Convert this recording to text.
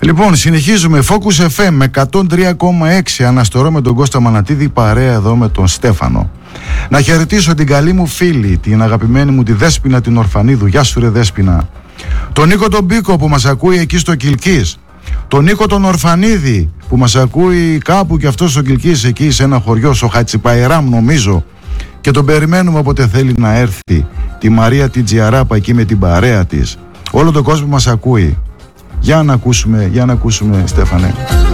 Λοιπόν, συνεχίζουμε. Focus FM με 103,6. Αναστορώ με τον Κώστα Μανατίδη, παρέα εδώ με τον Στέφανο. Να χαιρετήσω την καλή μου φίλη, την αγαπημένη μου τη Δέσποινα την Ορφανίδου. Γεια σου ρε Δέσποινα. Τον Νίκο τον Μπίκο που μας ακούει εκεί στο Κιλκής. Τον Νίκο τον Ορφανίδη που μας ακούει κάπου και αυτός στο Κιλκής, εκεί σε ένα χωριό, στο Χατσιπαϊράμ νομίζω. Και τον περιμένουμε όποτε θέλει να έρθει. Τη Μαρία την Τζιαράπα εκεί με την παρέα της. Όλο τον κόσμο μας ακούει. Για να ακούσουμε Στέφανε.